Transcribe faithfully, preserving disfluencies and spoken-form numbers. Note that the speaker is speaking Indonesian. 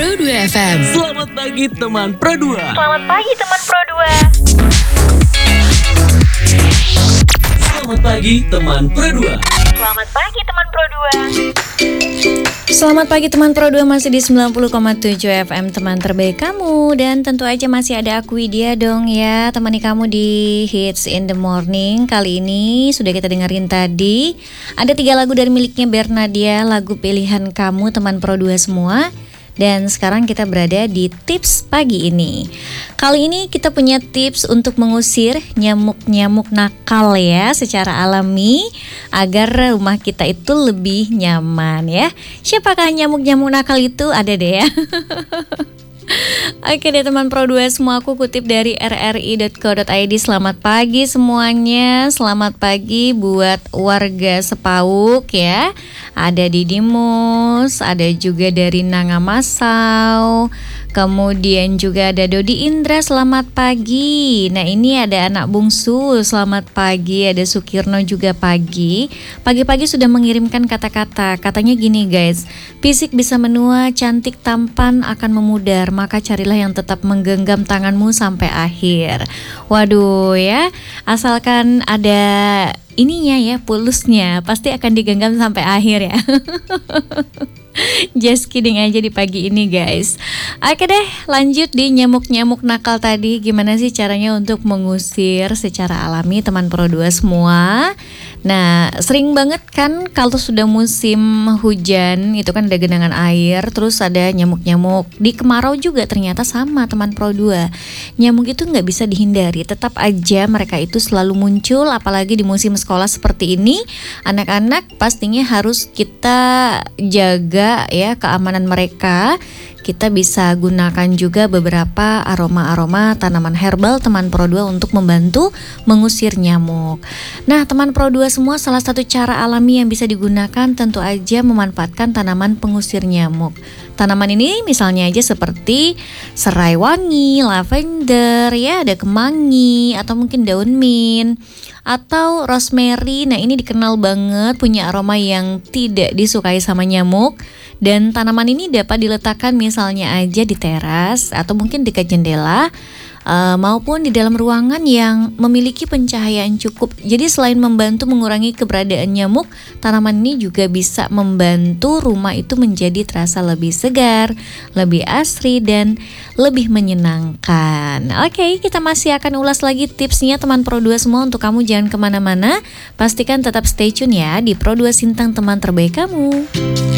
Pro dua F M. Selamat pagi teman Pro dua. Selamat pagi teman Pro dua. Selamat pagi teman Pro dua. Selamat pagi teman Pro dua. Selamat pagi teman Pro dua, masih di sembilan puluh koma tujuh F M, teman terbaik kamu. Dan tentu aja masih ada aku Widya dong ya, temani kamu di Hits in the Morning. Kali ini sudah kita dengerin tadi ada tiga lagu dari miliknya Bernadia, lagu pilihan kamu teman Pro dua semua. Dan sekarang kita berada di tips pagi ini. Kali ini kita punya tips untuk mengusir nyamuk-nyamuk nakal ya, secara alami, agar rumah kita itu lebih nyaman ya. Siapakah nyamuk-nyamuk nakal itu? Ada deh ya. Oke deh teman Pro dua semua, aku kutip dari r r i dot co dot i d. Selamat pagi semuanya. Selamat pagi buat warga Sepauk ya. Ada Didimus, ada juga dari Nangamasau, kemudian juga ada Dodi Indra, selamat pagi. Nah ini ada anak bungsu, selamat pagi. Ada Sukirno juga pagi. Pagi-pagi sudah mengirimkan kata-kata. Katanya gini guys, fisik bisa menua, cantik tampan akan memudar, maka carilah yang tetap menggenggam tanganmu sampai akhir. Waduh ya, asalkan ada ininya ya, pulusnya, pasti akan digenggam sampai akhir ya. Just kidding aja di pagi ini guys. Oke deh, lanjut di nyamuk-nyamuk nakal tadi. Gimana sih caranya untuk mengusir secara alami teman Pro dua semua? Nah, sering banget kan kalau sudah musim hujan itu kan ada genangan air, terus ada nyamuk-nyamuk. Di kemarau juga ternyata sama teman Pro dua. Nyamuk itu nggak bisa dihindari, tetap aja mereka itu selalu muncul, apalagi di musim sekolah seperti ini. Anak-anak pastinya harus kita jaga ya keamanan mereka. Kita bisa gunakan juga beberapa aroma-aroma tanaman herbal teman Pro dua untuk membantu mengusir nyamuk. Nah teman Pro dua semua, salah satu cara alami yang bisa digunakan tentu aja memanfaatkan tanaman pengusir nyamuk. Tanaman ini misalnya aja seperti serai wangi, lavender, ya ada kemangi, atau mungkin daun mint, atau rosemary. Nah ini dikenal banget punya aroma yang tidak disukai sama nyamuk. Dan tanaman ini dapat diletakkan misalnya aja di teras atau mungkin dekat jendela, uh, maupun di dalam ruangan yang memiliki pencahayaan cukup. Jadi selain membantu mengurangi keberadaan nyamuk, tanaman ini juga bisa membantu rumah itu menjadi terasa lebih segar, lebih asri, dan lebih menyenangkan. Oke, kita masih akan ulas lagi tipsnya teman Pro dua semua. Untuk kamu jangan kemana-mana, pastikan tetap stay tune ya di Pro dua Sintang, teman terbaik kamu.